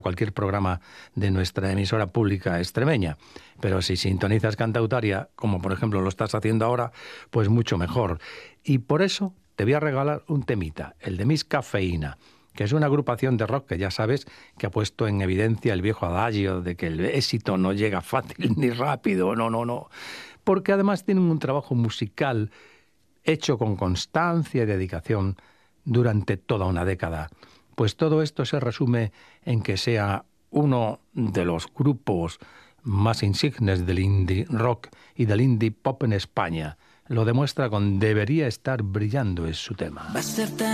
cualquier programa de nuestra emisora pública extremeña. Pero si sintonizas Cantautaria, como por ejemplo lo estás haciendo ahora, pues mucho mejor. Y por eso te voy a regalar un temita, el de Miss Cafeína, que es una agrupación de rock que ya sabes que ha puesto en evidencia el viejo adagio de que el éxito no llega fácil ni rápido, no. Porque además tienen un trabajo musical hecho con constancia y dedicación durante toda una década. Pues todo esto se resume en que sea uno de los grupos más insignes del indie rock y del indie pop en España. Lo demuestra con Debería estar brillando, es su tema.